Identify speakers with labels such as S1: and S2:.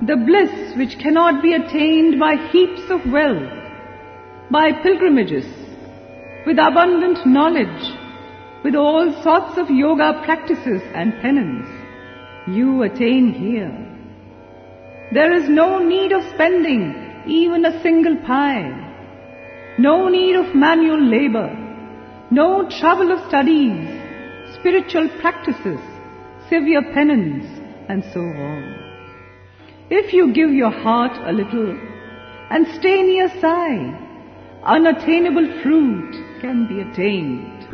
S1: The bliss which cannot be attained by heaps of wealth, by pilgrimages, with abundant knowledge, with all sorts of yoga practices and penance, you attain here. There is no need of spending even a single pie, no need of manual labor, no trouble of studies, spiritual practices, severe penance, and so on. If you give your heart a little and stay near Sai, unattainable fruit can be attained.